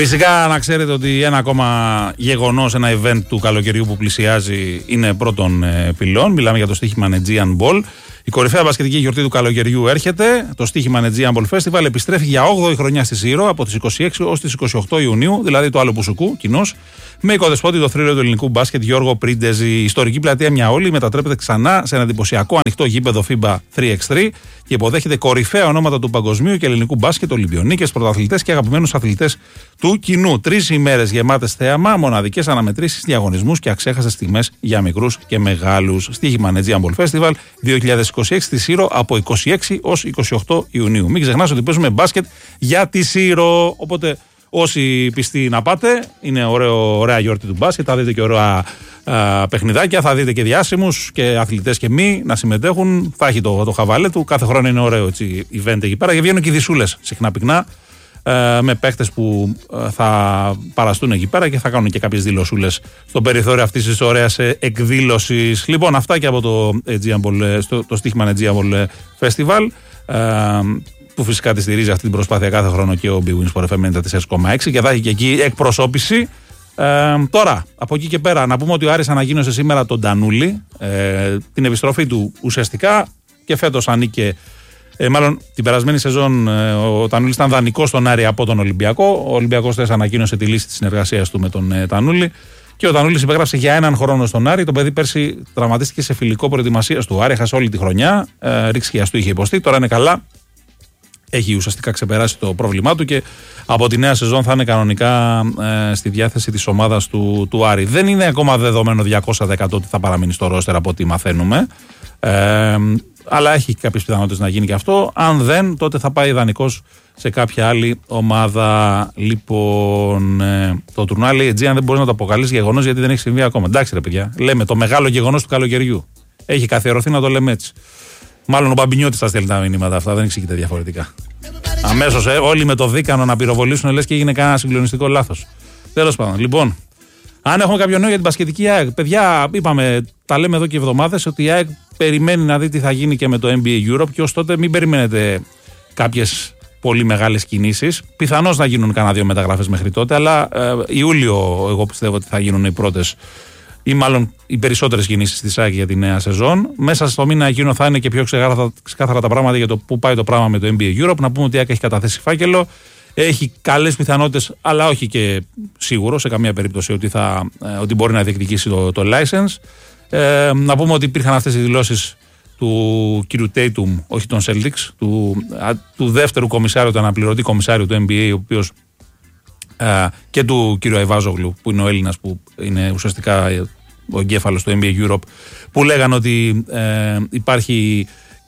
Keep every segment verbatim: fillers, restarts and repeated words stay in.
Φυσικά να ξέρετε ότι ένα ακόμα γεγονός, ένα event του καλοκαιριού που πλησιάζει είναι πρώτων ε, πυλών. Μιλάμε για το στοίχημα Aegean Ball. Η κορυφαία μπασκετική γιορτή του καλοκαιριού έρχεται. Το στοίχημα Aegean Ball Festival επιστρέφει για όγδοη χρονιά στη Σύρο από τις είκοσι έξι ως τις είκοσι οκτώ Ιουνίου, δηλαδή το άλλο Πουσουκού, κοινώς, με οικοδεσπότη το θρύλο του ελληνικού μπάσκετ Γιώργο Πρίντεζη. Η ιστορική πλατεία μια όλη μετατρέπεται ξανά σε ένα εντυπωσιακό ανοιχτό γήπεδο φίμπα τρία εξ τρία και υποδέχεται κορυφαία ονόματα του παγκοσμίου και ελληνικού μπάσκετ, Ολυμπιονίκες, πρωταθλητές και αγαπημένους αθλητές του κοινού. Τρεις ημέρες γεμάτες θέαμα, μοναδικές αναμετρήσεις, διαγωνισμούς και αξέχαστες στιγμές για μικρούς και μεγάλους. Στοίχημα Aegean Ball Festival δύο χιλιάδες είκοσι έξι στη Σύρο από είκοσι έξι ως είκοσι οκτώ Ιουνίου. Μην ξεχνάς ότι παίζουμε μπάσκετ για τη Σύρο. Οπότε όσοι πιστοί να πάτε, είναι ωραίο, ωραία γιορτή του μπάσκετ. Θα δείτε και ωραία α, παιχνιδάκια, θα δείτε και διάσημους και αθλητές και μη να συμμετέχουν. Θα έχει το, το χαβαλέ του. Κάθε χρόνο είναι ωραίο έτσι, event εκεί πέρα. Και βγαίνουν και οι δισούλες συχνά πυκνά ε, με παίχτες που ε, θα παραστούν εκεί πέρα και θα κάνουν και κάποιες δηλωσούλες στο περιθώριο αυτής της ωραίας ε, εκδήλωσης. Λοιπόν, αυτά και από το, Aegean Ball, στο, το στοίχημα Aegean Ball Festival. Ε, που φυσικά τη στηρίζει αυτή την προσπάθεια κάθε χρόνο και ο Big Win Sport εφ εμ ενενήντα τέσσερα κόμμα έξι και θα έχει και εκεί εκπροσώπηση. Ε, τώρα, από εκεί και πέρα, να πούμε ότι ο Άρης ανακοίνωσε σήμερα τον Τανούλη, ε, την επιστροφή του ουσιαστικά και φέτος ανήκε, ε, μάλλον την περασμένη σεζόν ε, ο Τανούλης ήταν δανεικός στον Άρη από τον Ολυμπιακό. Ο Ολυμπιακός θες ανακοίνωσε τη λύση της συνεργασίας του με τον ε, Τανούλη. Και ο Τανούλης υπέγραψε για έναν χρόνο στον Άρη. Το παιδί πέρσι τραυματίστηκε σε φιλικό προετοιμασίας του Άρη, έχασε όλη τη χρονιά. Ε, Ρίξη χιαστού είχε υποστεί, τώρα είναι καλά. Έχει ουσιαστικά ξεπεράσει το πρόβλημά του και από τη νέα σεζόν θα είναι κανονικά ε, στη διάθεση της ομάδας του, του Άρη. Δεν είναι ακόμα δεδομένο διακόσια τοις εκατό ότι θα παραμείνει στο ρόστερ από ό,τι μαθαίνουμε. Ε, αλλά έχει κάποιες πιθανότητες να γίνει και αυτό. Αν δεν, τότε θα πάει ιδανικός σε κάποια άλλη ομάδα. Λοιπόν, ε, το τουρνουά λέει Aegean δεν μπορεί να το αποκαλείς γεγονός γιατί δεν έχει συμβεί ακόμα. Εντάξει, ρε παιδιά, λέμε το μεγάλο γεγονός του καλοκαιριού. Έχει καθιερωθεί να το λέμε έτσι. Μάλλον ο Μπαμπινιώτης θα στέλνει τα μηνύματα αυτά, δεν εξηγείται διαφορετικά. Αμέσως, ε, όλοι με το δίκανο να πυροβολήσουν, λες και έγινε κανένα συγκλονιστικό λάθος. Τέλος πάντων, λοιπόν, αν έχουμε κάποιο νέο για την μπασκετική ΑΕΚ, παιδιά, είπαμε, τα λέμε εδώ και εβδομάδες, ότι η ΑΕΚ περιμένει να δει τι θα γίνει και με το N B A Europe και ως τότε μην περιμένετε κάποιες πολύ μεγάλες κινήσεις. Πιθανώς να γίνουν κανένα δύο μεταγραφές μέχρι τότε, αλλά ε, Ιούλιο, εγώ πιστεύω ότι θα γίνουν οι πρώτες ή μάλλον οι περισσότερες κινήσεις της ΑΕΚ για τη νέα σεζόν. Μέσα στο μήνα εκείνο θα είναι και πιο ξεκάθαρα τα πράγματα για το πού πάει το πράγμα με το N B A Europe. Να πούμε ότι η ΑΕΚ έχει καταθέσει φάκελο, έχει καλές πιθανότητες, αλλά όχι και σίγουρο σε καμία περίπτωση ότι, θα, ότι μπορεί να διεκδικήσει το, το license. Ε, να πούμε ότι υπήρχαν αυτές οι δηλώσεις του κύριου Tatum, όχι των Celtics, του, του δεύτερου κομισάριου, του αναπληρωτή κομισάριου του N B A, ο οποίος Uh, και του κύριου Αϊβάζογλου, που είναι ο Έλληνας, που είναι ουσιαστικά ο εγκέφαλος του N B A Europe, που λέγαν ότι ε, υπάρχει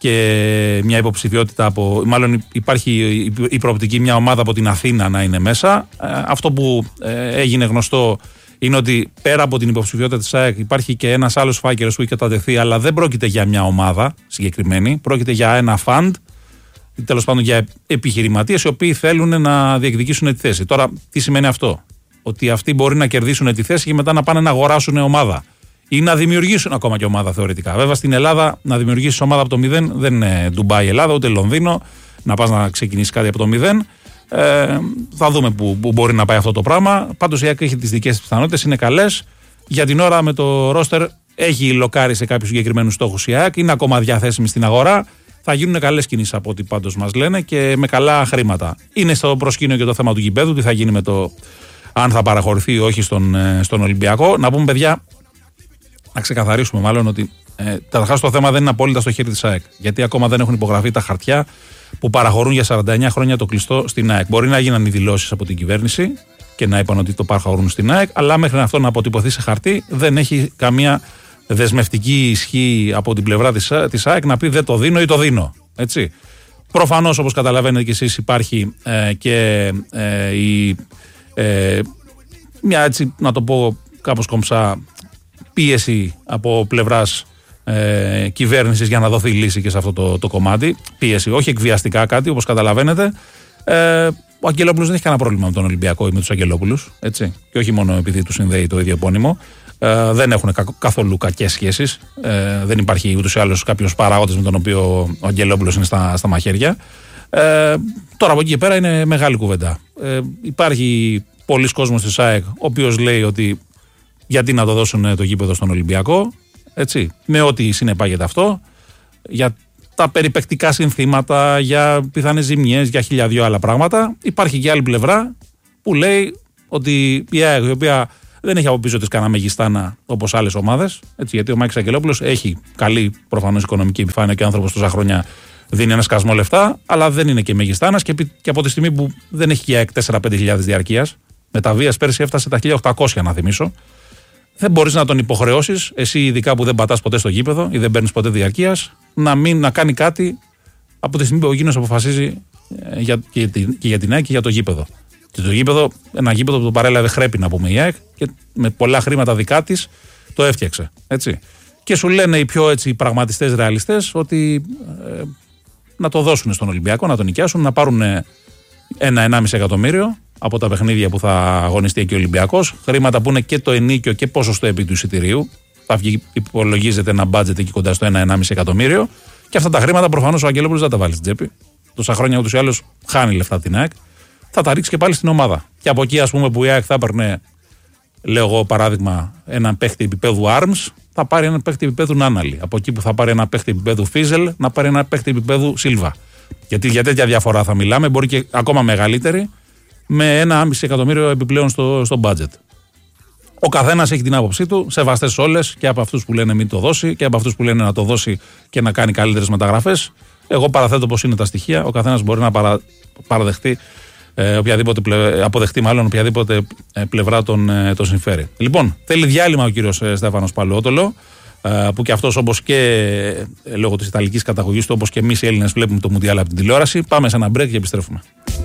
και μια υποψηφιότητα από, μάλλον υπάρχει η προοπτική μια ομάδα από την Αθήνα να είναι μέσα. Ε, αυτό που ε, έγινε γνωστό είναι ότι πέρα από την υποψηφιότητα της ΑΕΚ υπάρχει και ένας άλλος φάκελος που έχει κατατεθεί, αλλά δεν πρόκειται για μια ομάδα συγκεκριμένη, πρόκειται για ένα fund, τέλος πάντων για επιχειρηματίες οι οποίοι θέλουν να διεκδικήσουν τη θέση. Τώρα, τι σημαίνει αυτό? Ότι αυτοί μπορεί να κερδίσουν τη θέση και μετά να πάνε να αγοράσουν ομάδα ή να δημιουργήσουν ακόμα και ομάδα θεωρητικά. Βέβαια, στην Ελλάδα να δημιουργήσεις ομάδα από το μηδέν δεν είναι Ντουμπάι Ελλάδα, ούτε Λονδίνο, να πας να ξεκινήσεις κάτι από το μηδέν. Ε, θα δούμε που, που μπορεί να πάει αυτό το πράγμα. Πάντως η ΑΕΚ έχει τις δικές της πιθανότητες, είναι καλές. Για την ώρα με το ρόστερ έχει λοκάρει σε κάποιους συγκεκριμένους στόχους η ΑΕΚ, είναι ακόμα διαθέσιμη στην αγορά. Θα γίνουν καλές κινήσεις από ό,τι πάντως μας λένε και με καλά χρήματα. Είναι στο προσκήνιο και το θέμα του γηπέδου, τι θα γίνει με το αν θα παραχωρηθεί ή όχι στον, στον Ολυμπιακό. Να πούμε, παιδιά, να ξεκαθαρίσουμε μάλλον ότι ε, καταρχάς το θέμα δεν είναι απόλυτα στο χέρι της ΑΕΚ. Γιατί ακόμα δεν έχουν υπογραφεί τα χαρτιά που παραχωρούν για σαράντα εννιά χρόνια το κλειστό στην ΑΕΚ. Μπορεί να γίναν οι δηλώσεις από την κυβέρνηση και να είπαν ότι το παραχωρούν στην ΑΕΚ, αλλά μέχρι αυτό να αποτυπωθεί σε χαρτί δεν έχει καμία δεσμευτική ισχύ από την πλευρά της, της ΑΕΚ να πει δεν το δίνω ή το δίνω. Έτσι. Προφανώς, όπως καταλαβαίνετε κι εσείς, υπάρχει ε, και ε, η, ε, μια, έτσι να το πω κάπως κομψά, πίεση από πλευράς ε, κυβέρνησης για να δοθεί λύση και σε αυτό το, το κομμάτι. Πίεση, όχι εκβιαστικά κάτι, όπως καταλαβαίνετε. Ε, ο Αγγελόπουλος δεν έχει κανένα πρόβλημα με τον Ολυμπιακό ή με τους Αγγελόπουλους. Έτσι. Και όχι μόνο επειδή του συνδέει το ίδιο επώνυμο. Ε, δεν έχουν καθόλου κακές σχέσεις. Ε, δεν υπάρχει ούτως ή άλλως κάποιος παράγοντας με τον οποίο ο Αγγελόπουλος είναι στα, στα μαχαίρια. Ε, τώρα από εκεί και πέρα είναι μεγάλη κουβέντα. Ε, υπάρχει πολλοί κόσμος της ΑΕΚ, ο οποίος λέει ότι γιατί να το δώσουν το γήπεδο στον Ολυμπιακό, έτσι, με ό,τι συνεπάγεται αυτό, για τα περιπαικτικά συνθήματα, για πιθανές ζημιές, για χίλια δυο άλλα πράγματα. Υπάρχει και άλλη πλευρά που λέει ότι η ΑΕΚ, η οποία δεν έχει από πίσω της κανένα μεγιστάνα όπως άλλες ομάδες, έτσι, γιατί ο Μάκης Αγγελόπουλος έχει καλή προφανώς οικονομική επιφάνεια και ο άνθρωπος τόσα χρόνια δίνει ένα σκασμό λεφτά, αλλά δεν είναι και μεγιστάνας και, και από τη στιγμή που δεν έχει και η ΑΕΚ τέσσερα πέντε χιλιάδες διαρκείας, με τα βίας πέρσι έφτασε τα χίλια οκτακόσια να θυμίσω, δεν μπορείς να τον υποχρεώσεις, εσύ ειδικά που δεν πατάς ποτέ στο γήπεδο ή δεν παίρνεις ποτέ διαρκείας, να, μην, να κάνει κάτι από τη στιγμή που ο Γίνος αποφασίζει για, και, και για την ΑΕΚ και για το γήπεδο. Και το γήπεδο, ένα γήπεδο που το παρέλαβε χρέπη να πούμε η ΑΕΚ και με πολλά χρήματα δικά της το έφτιαξε. Έτσι. Και σου λένε οι πιο έτσι, πραγματιστές ρεαλιστές ότι ε, να το δώσουν στον Ολυμπιακό, να τον νοικιάσουν, να πάρουν ένα ενάμιση εκατομμύριο από τα παιχνίδια που θα αγωνιστεί εκεί ο Ολυμπιακός. Χρήματα που είναι και το ενίκιο και ποσοστό επί του εισιτηρίου. Θα υπολογίζεται ένα μπάτζετ εκεί κοντά στο ένα ενάμιση εκατομμύριο. Και αυτά τα χρήματα προφανώς ο Αγγελόπουλος δεν τα βάλει στην τσέπη. Τόσα χρόνια ούτως ή άλλως χάνει λεφτά την ΑΕΚ. Θα τα ρίξει και πάλι στην ομάδα. Και από εκεί, ας πούμε, που η ΑΕΚ θα έπαιρνε, λέω εγώ παράδειγμα, έναν παίχτη επίπεδου Arms, θα πάρει έναν παίχτη επίπεδου Νάναλη. Από εκεί που θα πάρει ένα παίχτη επίπεδου Φίζελ, να πάρει ένα παίχτη επίπεδου Σίλβα. Γιατί για τέτοια διαφορά θα μιλάμε, μπορεί και ακόμα μεγαλύτερη, με ένα άμιση εκατομμύριο επιπλέον στο, στο budget. Ο καθένας έχει την άποψή του, σεβαστές όλες, και από αυτούς που λένε μην το δώσει και από αυτούς που λένε να το δώσει και να κάνει καλύτερες μεταγραφές. Εγώ παραθέτω πως είναι τα στοιχεία. Ο καθένας μπορεί να παρα, παραδεχτεί, ε, οποιαδήποτε πλε, αποδεχτεί μάλλον οποιαδήποτε ε, πλευρά τον, ε, τον συμφέρει. Λοιπόν, θέλει διάλειμμα ο κύριος ε, Στέφανος Παλαιότολο, ε, που και αυτός όπως και ε, λόγω της ιταλικής καταγωγής του, όπως και εμείς οι Έλληνες βλέπουμε το Μουντιάλ από την τηλεόραση. Πάμε σε ένα break και επιστρέφουμε.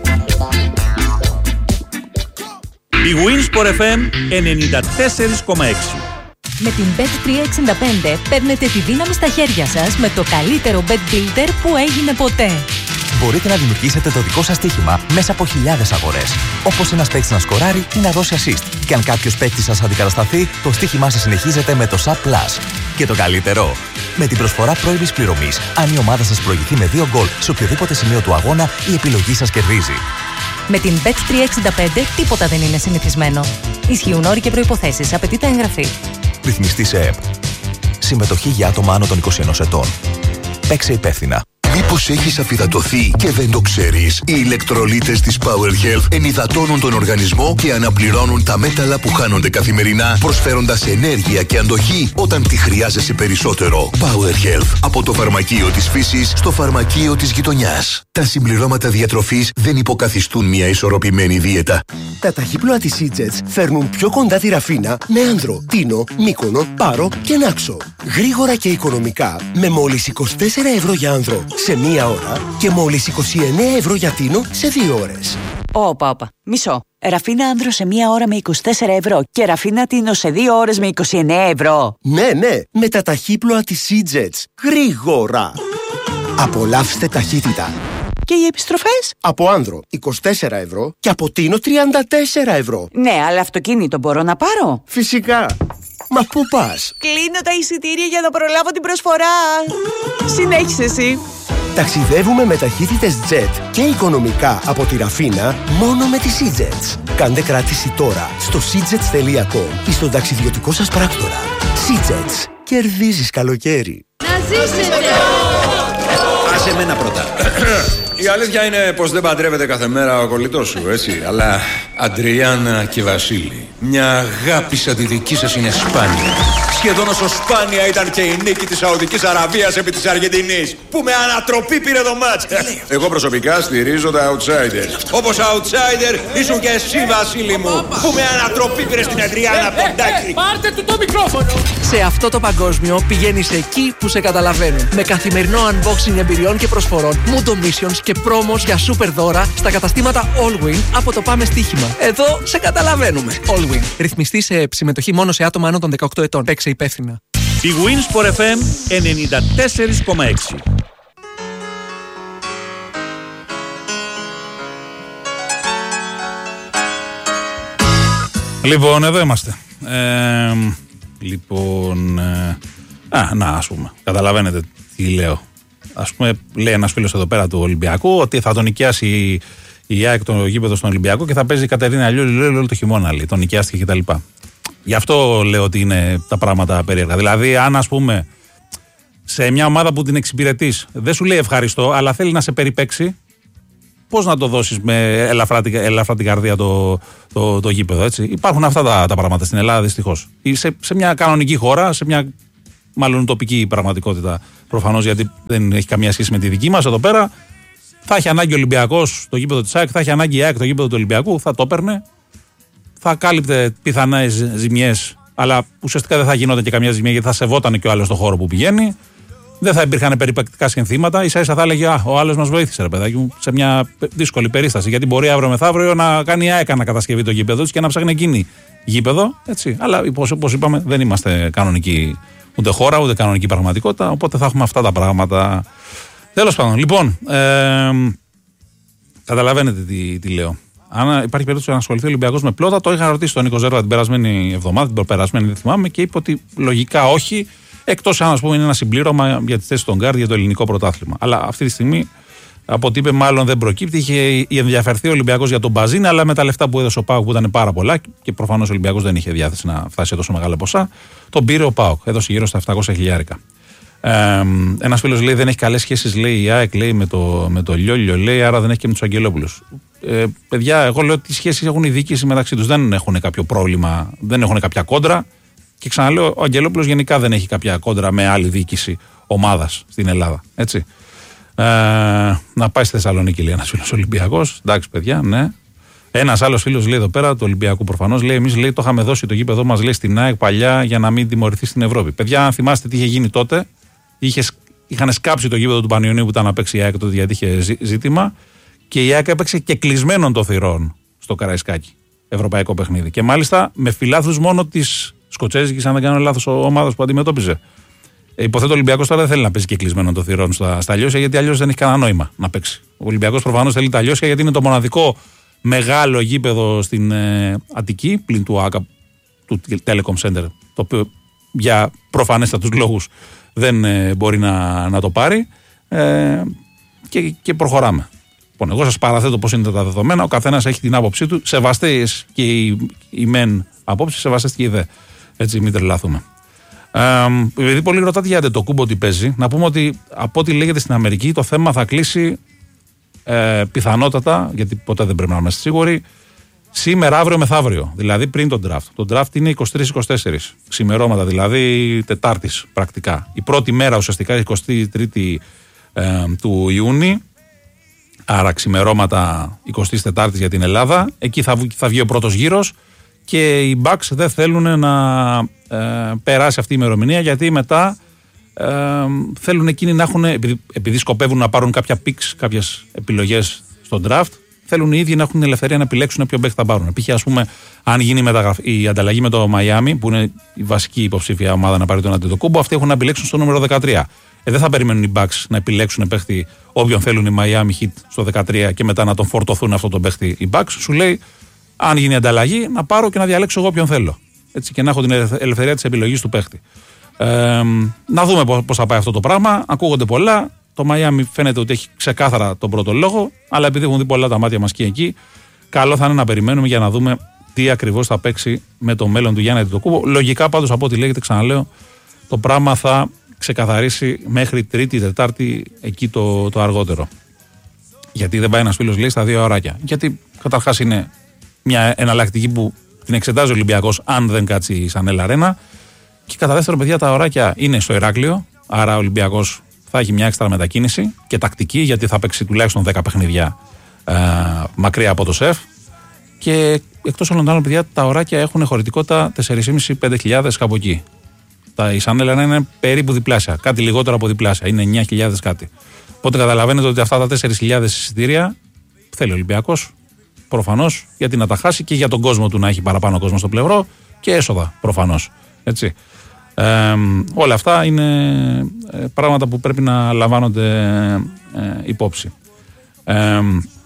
Η Winsport εφ εμ ενενήντα τέσσερα κόμμα έξι. Με την μπετ τριακόσια εξήντα πέντε παίρνετε τη δύναμη στα χέρια σας με το καλύτερο bet builder που έγινε ποτέ. Μπορείτε να δημιουργήσετε το δικό σας στοίχημα μέσα από χιλιάδες αγορές. Όπως ένας παίκτης να σκοράρει ή να δώσει assist. Και αν κάποιος παίκτης σας αντικατασταθεί, το στοίχημά σας συνεχίζεται με το Sub Plus. Και το καλύτερο, με την προσφορά πρώιμης πληρωμής, αν η ομάδα σας προηγηθεί με δύο γκολ σε οποιοδήποτε σημείο του αγώνα, η επιλογή σας κερδίζει. Με την μπετ τριακόσια εξήντα πέντε τίποτα δεν είναι συνηθισμένο. Ισχύουν όροι και προϋποθέσεις. Απαιτείται εγγραφή. Ρυθμιστή σε ΕΕΠ. Συμμετοχή για άτομα άνω των είκοσι ενός ετών. Παίξε υπεύθυνα. Μήπως έχεις αφυδατωθεί και δεν το ξέρεις? Οι ηλεκτρολίτες της Power Health ενυδατώνουν τον οργανισμό και αναπληρώνουν τα μέταλλα που χάνονται καθημερινά, προσφέροντας ενέργεια και αντοχή όταν τη χρειάζεσαι περισσότερο. Power Health. Από το φαρμακείο της φύσης στο φαρμακείο της γειτονιάς. Τα συμπληρώματα διατροφής δεν υποκαθιστούν μια ισορροπημένη δίαιτα. Τα ταχύπλοα της Σίτζετς φέρνουν πιο κοντά τη Ραφίνα με Άνδρο, Τίνο, Μύκονο, Πάρο και Νάξο. Γρήγορα και οικονομικά με μόλις είκοσι τέσσερα ευρώ για Άνδρο σε μία ώρα και μόλις είκοσι εννέα ευρώ για Τίνο σε δύο ώρες. Όπα, όπα. Μισό. Ραφίνα Άνδρο σε μία ώρα με είκοσι τέσσερα ευρώ και Ραφίνα Τίνο σε δύο ώρες με είκοσι εννέα ευρώ. Ναι, ναι, με τα ταχύπλοα της Σίτζετς. Γρήγορα. Απολαύστε ταχύτητα. Και οι επιστροφές? Από Άνδρο είκοσι τέσσερα ευρώ και από Τίνο τριάντα τέσσερα ευρώ. Ναι, αλλά αυτοκίνητο μπορώ να πάρω? Φυσικά. Μα πού πας? Κλείνω τα εισιτήρια για να προλάβω την προσφορά. Συνέχισε εσύ. Ταξιδεύουμε με ταχύτητες Jet και οικονομικά από τη Ραφίνα μόνο με τη Σίτζετς. Κάντε κράτηση τώρα στο σίτζετς τελεία κομ ή στον ταξιδιωτικό σας πράκτορα. Σίτζετς. Κερδίζεις καλοκαίρι. Να ζήσετε! Άσε εμένα πρώτα. Η αλήθεια είναι πως δεν παντρεύεται κάθε μέρα ο κολλητός σου, έτσι. Αλλά Αντριάννα και Βασίλη, μια αγάπη σαν τη δική σας είναι σπάνια. Σχεδόν όσο σπάνια ήταν και η νίκη της Σαουδικής Αραβίας επί της Αργεντινής, που με ανατροπή πήρε το μάτς. Εγώ προσωπικά στηρίζω τα outsiders. Όπως outsider ήσουν και εσύ, Βασίλη μου, που με ανατροπή πήρε στην Αντριάννα Ποντάκη. Πάρτε του το μικρόφωνο! Σε αυτό το παγκόσμιο πηγαίνεις εκεί που σε καταλαβαίνουν. Με καθημερινό unboxing εμπειριών και προσφορών, Mundo Missions και πρόμος για super δώρα στα καταστήματα Allwin από το Πάμε Στοίχημα. Εδώ σε καταλαβαίνουμε. Allwin. Ρυθμιστή σε συμμετοχή μόνο σε άτομα άνω των δεκαοκτώ ετών. Παίξε υπεύθυνα. Η Winsport εφ εμ ενενήντα τέσσερα κόμμα έξι. Λοιπόν, εδώ είμαστε. Ε, λοιπόν. Ε, α, να, ας πούμε. Καταλαβαίνετε τι λέω. Ας πούμε, λέει ένας φίλος εδώ πέρα του Ολυμπιακού ότι θα τον νοικιάσει η ΑΕΚ το γήπεδο στον Ολυμπιακό και θα παίζει η Κατερίνα Αλλιόλη όλο το χειμώνα, λέει, τον νοικιάστηκε κτλ. Γι' αυτό λέω ότι είναι τα πράγματα περίεργα. Δηλαδή, αν ας πούμε σε μια ομάδα που την εξυπηρετείς δεν σου λέει ευχαριστώ, αλλά θέλει να σε περιπέξει, πώς να το δώσεις με ελαφρά, ελαφρά την καρδία το, το, το γήπεδο, έτσι. Υπάρχουν αυτά τα, τα πράγματα στην Ελλάδα, δυστυχώς. Σε, σε μια κανονική χώρα, σε μια μάλλον τοπική πραγματικότητα προφανώς, γιατί δεν έχει καμία σχέση με τη δική μας εδώ πέρα, θα έχει ανάγκη ο Ολυμπιακός το γήπεδο της ΑΕΚ, θα έχει ανάγκη η ΑΕΚ το γήπεδο του Ολυμπιακού, θα το έπαιρνε, θα κάλυπτε πιθανές ζημιές, αλλά ουσιαστικά δεν θα γινόταν και καμία ζημιά γιατί θα σεβόταν και ο άλλος στο χώρο που πηγαίνει. Δεν θα υπήρχαν περιπεκτικά συνθήματα. Ίσα ίσα θα έλεγε Α, ο άλλος μας βοήθησε, ρε παιδάκι μου, σε μια δύσκολη περίσταση. Γιατί μπορεί αύριο μεθαύριο να κάνει η ΑΕΚ να κατασκευεί το γήπεδο της και να ψάχνει εκείνη γήπεδο. Έτσι. Αλλά όπως είπαμε, δεν είμαστε κανονική ούτε χώρα, ούτε κανονική πραγματικότητα. Οπότε θα έχουμε αυτά τα πράγματα. Τέλος πάντων, λοιπόν, ε, καταλαβαίνετε τι, τι λέω. Αν υπάρχει περίπτωση να ασχοληθεί ο Ολυμπιακός με πλώτα, το είχα ρωτήσει τον Νίκο Ζέρβα την περασμένη εβδομάδα, την προπερασμένη, δεν θυμάμαι, και είπε ότι λογικά όχι. Εκτός αν, ας πούμε, είναι ένα συμπλήρωμα για τη θέση των γκάρντ για το ελληνικό πρωτάθλημα. Αλλά αυτή τη στιγμή, από ό,τι είπε, μάλλον δεν προκύπτει. Είχε ενδιαφερθεί ο Ολυμπιακός για τον Μπαζίν, αλλά με τα λεφτά που έδωσε ο ΠΑΟΚ που ήταν πάρα πολλά και προφανώς ο Ολυμπιακός δεν είχε διάθεση να φτάσει σε τόσο μεγάλα ποσά, τον πήρε ο ΠΑΟΚ. Έδωσε γύρω στα επτακόσια χιλιάρικα. Ε, ένας φίλος λέει: δεν έχει καλές σχέσεις, λέει, η ΑΕΚ, λέει, με το, με το Λιόλιο, λέει, άρα δεν έχει και με τους Αγγελόπουλους. Ε, παιδιά, εγώ λέω ότι οι σχέσεις έχουν η διοίκηση μεταξύ τους. Δεν έχουν κάποιο πρόβλημα, δεν έχουν κάποια κόντρα. Και ξαναλέω, ο Αγγελόπουλος γενικά δεν έχει κάποια κόντρα με άλλη διοίκηση ομάδας στην Ελλάδα. Έτσι. Ε, να πάει στη Θεσσαλονίκη, λέει ένας φίλος Ολυμπιακός. Εντάξει, παιδιά, ναι. Ένας άλλος φίλος λέει εδώ πέρα, του Ολυμπιακού προφανώς, λέει: εμείς, λέει, το είχαμε δώσει το γήπεδό μας, λέει, στην ΑΕΚ παλιά για να μην τιμωρηθεί στην Ευρώπη. Παιδιά, αν θυμάστε τι είχε γίνει τότε, είχε, είχαν σκάψει το γήπεδο του Πανιωνίου που ήταν να παίξει η ΑΕΚ τότε γιατί είχε ζήτημα και η ΑΕΚ έπαιξε και κλεισμένων των θυρών στο Καραϊσκάκι. Ευρωπαϊκό παιχνίδι. Και μάλιστα με φιλάθλους μόνο της Σκοτσέζικης, αν δεν κάνω λάθος, ομάδας που αντιμετώπιζε. Ε, υποθέτω ο Ολυμπιακός τώρα δεν θέλει να παίζει και κλεισμένο των θυρών στα, στα Λιώσια, γιατί αλλιώς δεν έχει κανένα νόημα να παίξει. Ο Ολυμπιακός προφανώς θέλει τα Λιώσια γιατί είναι το μοναδικό μεγάλο γήπεδο στην ε, Αττική, πλην του ΆΚΑ, του Telecom Center, το οποίο για προφανέστατους λόγους δεν ε, μπορεί να, να το πάρει. Ε, και, και προχωράμε. Λοιπόν, εγώ σας παραθέτω πώς είναι τα δεδομένα. Ο καθένας έχει την άποψή του. Σεβαστές και οι, οι μεν απόψεις, σεβαστές και οι δε. Έτσι, μην τρελαθούμε. Ε, επειδή πολλοί ρωτάτε για το κούμπο τι παίζει, να πούμε ότι από ό,τι λέγεται στην Αμερική το θέμα θα κλείσει ε, πιθανότατα, γιατί ποτέ δεν πρέπει να είμαστε σίγουροι, σήμερα, αύριο, μεθαύριο. Δηλαδή πριν τον draft. Το draft είναι είκοσι τρεις είκοσι τέσσερις. Ξημερώματα, δηλαδή Τετάρτης πρακτικά. Η πρώτη μέρα ουσιαστικά, εικοστή τρίτη ε, του Ιούνιου. Άρα ξημερώματα εικοστή τέταρτη για την Ελλάδα. Εκεί θα, θα βγει ο πρώτος γύρος και οι Bucks δεν θέλουν να ε, περάσει αυτή η ημερομηνία, γιατί μετά ε, θέλουν εκείνοι να έχουν, επειδή, επειδή σκοπεύουν να πάρουν κάποια picks, κάποιες επιλογές στο draft, θέλουν οι ίδιοι να έχουν την ελευθερία να επιλέξουν ποιο παίκτη θα πάρουν. Π.χ. ας πούμε, αν γίνει η, η ανταλλαγή με το Μαϊάμι, που είναι η βασική υποψήφια ομάδα να πάρει τον Αντετοκούμπο, αυτοί έχουν να επιλέξουν στο νούμερο δεκατρία. Ε, δεν θα περιμένουν οι Bucks να επιλέξουν παίχτη όποιον θέλουν οι Miami Heat στο δεκατρία και μετά να τον φορτωθούν αυτό τον παίχτη οι Bucks. Σου λέει, αν γίνει ανταλλαγή, να πάρω και να διαλέξω εγώ όποιον θέλω. Έτσι, και να έχω την ελευθερία της επιλογής του παίχτη. Ε, να δούμε πώς θα πάει αυτό το πράγμα. Ακούγονται πολλά. Το Miami φαίνεται ότι έχει ξεκάθαρα τον πρώτο λόγο, αλλά επειδή έχουν δει πολλά τα μάτια μας και εκεί, καλό θα είναι να περιμένουμε για να δούμε τι ακριβώς θα παίξει με το μέλλον του Γιάννη Αντετοκούμπο. Λογικά πάντως από ό,τι λέγεται, ξαναλέω, το πράγμα θα ξεκαθαρίσει μέχρι Τρίτη, Τετάρτη, εκεί το, το αργότερο. Γιατί δεν πάει ένας φίλος, λέει, στα δύο ωράκια. Γιατί καταρχάς είναι μια εναλλακτική που την εξετάζει ο Ολυμπιακός, αν δεν κάτσει σαν Έλα Αρένα. Και κατά δεύτερον, παιδιά, τα ωράκια είναι στο Ηράκλειο. Άρα ο Ολυμπιακός θα έχει μια έξτρα μετακίνηση και τακτική, γιατί θα παίξει τουλάχιστον δέκα παιχνίδια ε, μακριά από το ΣΕΦ. Και εκτός όλων των άλλων, παιδιά, τα ωράκια έχουν χωρητικότητα τέσσερις χιλιάδες με πέντε χιλιάδες κάπου εκεί. Τα η Σαν Έλενα είναι περίπου διπλάσια, κάτι λιγότερο από διπλάσια, είναι εννιά χιλιάδες κάτι. Οπότε καταλαβαίνετε ότι αυτά τα τέσσερις χιλιάδες εισιτήρια θέλει ο Ολυμπιακός προφανώς, γιατί να τα χάσει και για τον κόσμο του να έχει παραπάνω κόσμο στο πλευρό και έσοδα προφανώς. Έτσι. Ε, όλα αυτά είναι ε, πράγματα που πρέπει να λαμβάνονται ε, υπόψη. Ε,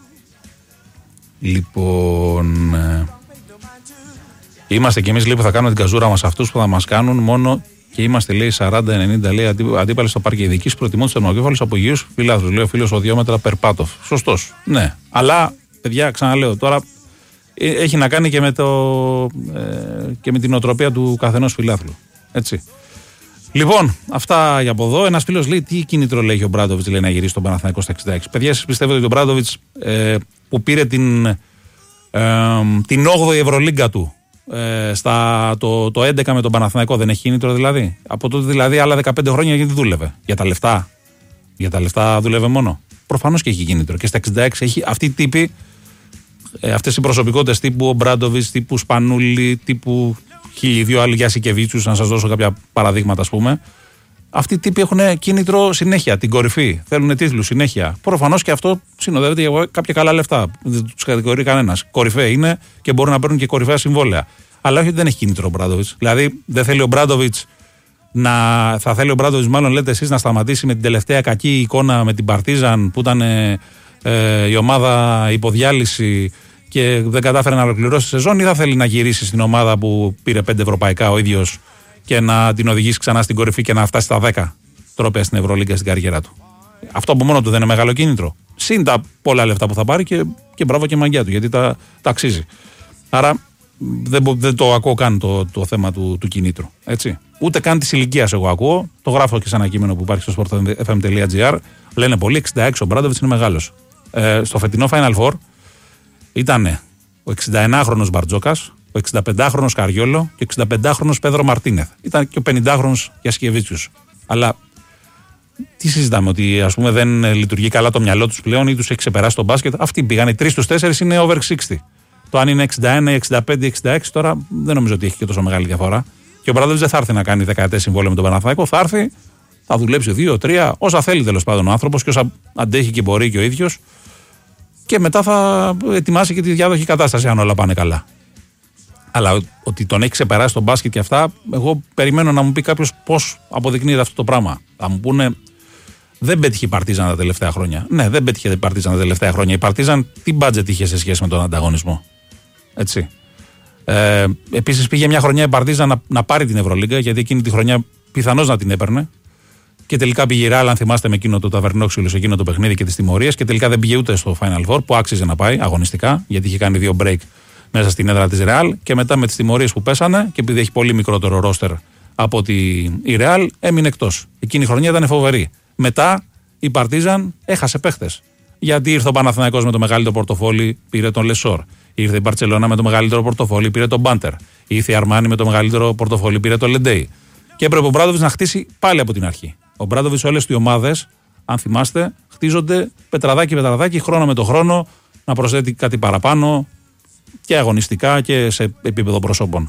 λοιπόν, ε, είμαστε κι εμείς, λέει, που θα κάνουμε την καζούρα μας αυτούς που θα μας κάνουν μόνο και είμαστε, λέει, σαράντα ενενήντα, λέει, αντίπαλοι στο πάρκι ειδικής, προτιμούν τους θερμοκέφαλους από υγιούς φιλάθλους. Λέει ο φίλος ο δύο μέτρα Περπάτοφ. Σωστός. Ναι. Αλλά παιδιά, ξαναλέω τώρα, έχει να κάνει και με, το, ε, και με την οτροπία του καθενός φιλάθλου. Έτσι. Λοιπόν, αυτά για από εδώ. Ένας φίλος λέει: τι κίνητρο λέει ο Μπράντοβιτς, λέει, να γυρίσει στον Παναθηναϊκό στα εξήντα έξι. Παιδιά, εσείς πιστεύετε ότι ο Μπράντοβιτς ε, που πήρε την, ε, την όγδοη Ευρωλίγκα του ε, στα, το, το έντεκα με τον Παναθηναϊκό δεν έχει κίνητρο δηλαδή? Από τότε δηλαδή άλλα δεκαπέντε χρόνια γιατί δούλευε? Για τα λεφτά. Για τα λεφτά δούλευε μόνο? Προφανώς και έχει κίνητρο. Και στα εξήντα έξι έχει αυτή η τύπη, ε, αυτές οι προσωπικότητες τύπου ο Μπράντοβιτς, τύπου Σπανούλη, τύπου χίλιοι δύο άλλοι Γιασικεβίτσιους, να σας δώσω κάποια παραδείγματα, ας πούμε. Αυτοί οι τύποι έχουν κίνητρο συνέχεια, την κορυφή. Θέλουν τίτλους συνέχεια. Προφανώς και αυτό συνοδεύεται για κάποια καλά λεφτά. Δεν τους κατηγορεί κανένας. Κορυφαίοι είναι και μπορούν να παίρνουν και κορυφαία συμβόλαια. Αλλά όχι ότι δεν έχει κίνητρο ο Μπράντοβιτς. Δηλαδή, δεν θέλει ο Μπράντοβιτς να. Θα θέλει ο Μπράντοβιτς, μάλλον λέτε εσείς, να σταματήσει με την τελευταία κακή εικόνα με την Παρτίζαν που ήταν ε, ε, η ομάδα υποδιάλυση και δεν κατάφερε να ολοκληρώσει τη σεζόν, ή θα θέλει να γυρίσει στην ομάδα που πήρε πέντε ευρωπαϊκά ο ίδιος και να την οδηγήσει ξανά στην κορυφή και να φτάσει στα δέκα τρόπαια στην Ευρωλίγκα στην καριέρα του? Αυτό από μόνο του δεν είναι μεγάλο κίνητρο? Συν τα πολλά λεφτά που θα πάρει και, και μπράβο και μαγκιά του, γιατί τα, τα αξίζει. Άρα δεν, δεν το ακούω καν το, το θέμα του, του κινήτρου. Έτσι. Ούτε καν τη ηλικία εγώ ακούω. Το γράφω και σε ένα κείμενο που υπάρχει στο sportfm.gr. Λένε πολλοί εξήντα έξι ο Μπράντοβιτς είναι μεγάλος. Ε, στο φετινό Final Four ήταν ο εξηνταενάχρονος Μπαρτζόκας, ο εξηνταπεντάχρονος Καριόλο και ο εξηνταπεντάχρονος Πέδρο Μαρτίνεθ. Ήταν και ο πενηντάχρονος Γιασκεβίτσιους. Αλλά τι συζητάμε, ότι ας πούμε δεν λειτουργεί καλά το μυαλό τους πλέον ή τους έχει ξεπεράσει το μπάσκετ? Αυτοί πήγαν, οι τρεις στους τέσσερις είναι over εξήντα. Το αν είναι εξήντα ένα, εξήντα πέντε, εξήντα έξι τώρα δεν νομίζω ότι έχει και τόσο μεγάλη διαφορά. Και ο Μπράντοβιτς δεν θα έρθει να κάνει δεκαετές συμβόλαιο με τον Παναθηναϊκό. Θα έρθει, θα δουλέψει δύο τρία, όσα θέλει τέλος πάντων ο άνθρωπος και όσα αντέχει και μπορεί και ο ίδιος. Και μετά θα ετοιμάσει και τη διάδοχη κατάσταση, αν όλα πάνε καλά. Αλλά ότι τον έχει ξεπεράσει τον μπάσκετ και αυτά, εγώ περιμένω να μου πει κάποιος πώς αποδεικνύεται αυτό το πράγμα. Θα μου πούνε, δεν πέτυχε η Παρτίζαν τα τελευταία χρόνια. Ναι, δεν πέτυχε η Παρτίζαν τα τελευταία χρόνια. Η Παρτίζαν τι μπάτζετ είχε σε σχέση με τον ανταγωνισμό? Έτσι. Ε, επίσης πήγε μια χρονιά η Παρτίζαν να, να πάρει την Ευρωλίγκα, γιατί εκείνη τη χρονιά πιθανώς να την έπαιρνε. Και τελικά πήγε η Ρεάλ, αν θυμάστε, με εκείνο το ταβερνόξυλο, σε εκείνο το παιχνίδι και τις τιμωρίες. Και τελικά δεν πήγε ούτε στο Final Four που άξιζε να πάει αγωνιστικά, γιατί είχε κάνει δύο break μέσα στην έδρα της Ρεάλ. Και μετά με τις τιμωρίες που πέσανε, και επειδή έχει πολύ μικρότερο ρόστερ από ότι η Ρεάλ, έμεινε εκτός. Εκείνη η χρονιά ήταν φοβερή. Μετά η Παρτίζαν έχασε παίχτες. Γιατί ήρθε ο Παναθηναϊκός με το μεγαλύτερο πορτοφόλι, πήρε τον Λεσόρ. Ήρθε η Μπαρτσελόνα με το μεγαλύτερο πορτοφόλι, πήρε τον Μπάντερ. Ήρθε η Αρμάνι με το μεγαλύτερο πορτοφόλι, πήρε τον Λεντέι. Και έπρεπε ο Μπράντοβιτς να χτίσει πάλι από την αρχή. Ο Μπράντοβιτς, όλες οι ομάδες, αν θυμάστε, χτίζονται πετραδάκι πετραδάκι, χρόνο με το χρόνο, να προσθέτει κάτι παραπάνω και αγωνιστικά και σε επίπεδο προσώπων.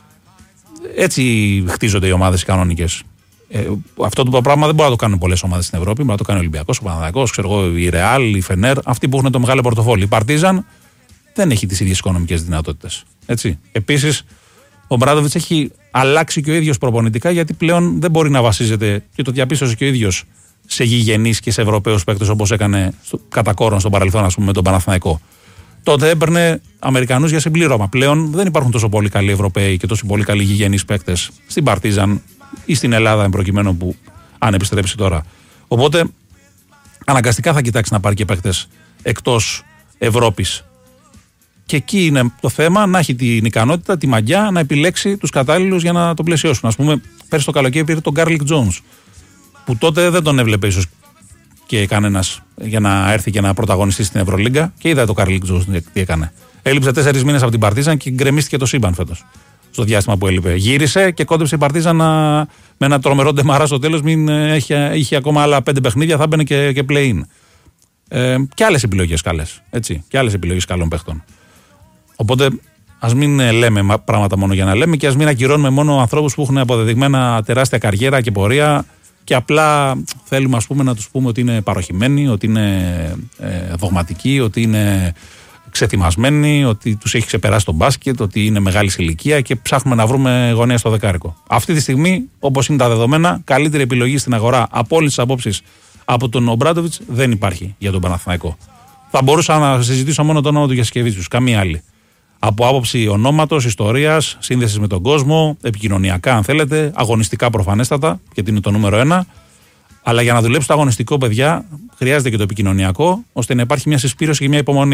Έτσι χτίζονται οι ομάδες οι κανονικές. Ε, αυτό το πράγμα δεν μπορεί να το κάνουν πολλές ομάδες στην Ευρώπη. Μπορεί να το κάνει ο Ολυμπιακός, ο Παναθηναϊκός, ξέρω εγώ, η Ρεάλ, η Φενέρ, αυτοί που έχουν το μεγάλο πορτοφόλι. Η Παρτίζαν δεν έχει τις ίδιες οικονομικές δυνατότητες. Επίσης, ο Μπράντοβιτς έχει αλλάξει και ο ίδιος προπονητικά, γιατί πλέον δεν μπορεί να βασίζεται, και το διαπίστωσε και ο ίδιος, σε γηγενείς και σε Ευρωπαίους παίκτες όπως έκανε στο, κατά κόρον στον παρελθόν, ας πούμε, με τον Παναθηναϊκό. Τότε έπαιρνε Αμερικανούς για συμπλήρωμα. Πλέον δεν υπάρχουν τόσο πολύ καλοί Ευρωπαίοι και τόσο πολύ καλοί γηγενείς παίκτες στην Παρτίζαν ή στην Ελλάδα, εν προκειμένου, που αν επιστρέψει τώρα. Οπότε αναγκαστικά θα κοιτάξει να πάρει και παίκτες εκτός Ευρώπης. Και εκεί είναι το θέμα, να έχει την ικανότητα, τη μαγιά να επιλέξει τους κατάλληλους για να το πλαισιώσουν. Ας πούμε, πέρσι το καλοκαίρι πήρε τον Γκάρλικ Τζόουνς, που τότε δεν τον έβλεπε ίσως και κανένας για να έρθει και να πρωταγωνιστεί στην Ευρωλίγκα. Και είδα το Γκάρλικ Τζόουνς τι έκανε. Έλειψε τέσσερις μήνες από την Παρτίζαν και γκρεμίστηκε το σύμπαν φέτος. Στο διάστημα που έλειπε. Γύρισε και κόντεψε η Παρτίζαν να, με ένα τρομερό ντεμαρά στο τέλος. Μην είχε, είχε ακόμα άλλα πέντε παιχνίδια, θα μπαινε και, και play-in. Ε, και άλλες επιλογές καλές. Έτσι. Και άλλες επιλογές καλών παίχτων. Οπότε ας μην λέμε πράγματα μόνο για να λέμε και ας μην ακυρώνουμε μόνο ανθρώπους που έχουν αποδεδειγμένα τεράστια καριέρα και πορεία και απλά θέλουμε, ας πούμε, να τους πούμε ότι είναι παροχημένοι, ότι είναι ε, δογματικοί, ότι είναι ξετοιμασμένοι, ότι τους έχει ξεπεράσει το μπάσκετ, ότι είναι μεγάλη ηλικία και ψάχνουμε να βρούμε γωνία στο δεκάρικο. Αυτή τη στιγμή, όπως είναι τα δεδομένα, καλύτερη επιλογή στην αγορά από όλες τις απόψεις από τον Ομπράντοβιτς δεν υπάρχει για τον Παναθηναϊκό. Θα μπορούσα να συζητήσω μόνο το όνομα του Γιασκεβίτσιους, καμία άλλη. Από άποψη ονόματος, ιστορίας, σύνδεσης με τον κόσμο, επικοινωνιακά αν θέλετε, αγωνιστικά προφανέστατα, γιατί είναι το νούμερο ένα. Αλλά για να δουλέψει το αγωνιστικό, παιδιά, χρειάζεται και το επικοινωνιακό, ώστε να υπάρχει μια συσπήρωση και μια υπομονή.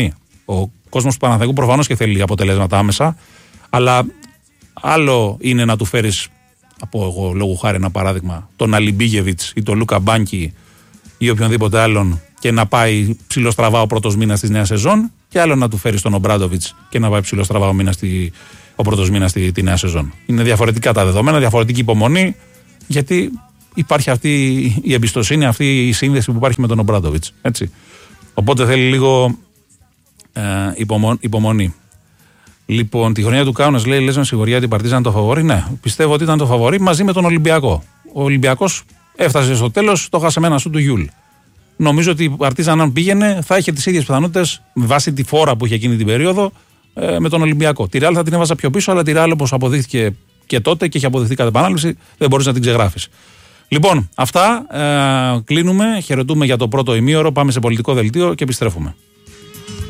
Ο κόσμος του Παναθηναϊκού προφανώς και θέλει αποτελέσματα άμεσα, αλλά άλλο είναι να του φέρεις, από εγώ λόγου χάρη ένα παράδειγμα, τον Αλιμπίγεβιτς ή τον Λούκα Μπάνκι ή οποιονδήποτε άλλον και να πάει ψηλοστραβά ο πρώτος μήνας της νέας σεζόν, και άλλο να του φέρεις τον Ομπράντοβιτς και να πάει ψηλοστραβά ο, μήνας στη, ο πρώτος μήνας στη, τη νέα σεζόν. Είναι διαφορετικά τα δεδομένα, διαφορετική υπομονή, γιατί υπάρχει αυτή η εμπιστοσύνη, αυτή η σύνδεση που υπάρχει με τον Ομπράντοβιτς. Έτσι. Οπότε θέλει λίγο ε, υπομο, υπομονή. Λοιπόν, τη χρονιά του Κάουνας, λέει, λες με σιγουριά ότι η Παρτίζαν το φαβορί. Ναι, πιστεύω ότι ήταν το φαβορί μαζί με τον Ολυμπιακό. Ο Ολυμπιακός έφτασε στο τέλος, το χάσε με ένα σου του Γιούλ. Νομίζω ότι η Παρτίζαν, αν πήγαινε, θα είχε τις ίδιες πιθανότητες με βάση τη φόρα που είχε εκείνη την περίοδο ε, με τον Ολυμπιακό. Τη Ρεάλ θα την έβαζα πιο πίσω, αλλά τη Ρεάλ, όπως αποδείχθηκε και τότε και έχει αποδειχθεί κατά επανάληψη, δεν μπορείς να την ξεγράφεις. Λοιπόν, αυτά. Ε, κλείνουμε. Χαιρετούμε για το πρώτο ημίωρο. Πάμε σε πολιτικό δελτίο και επιστρέφουμε.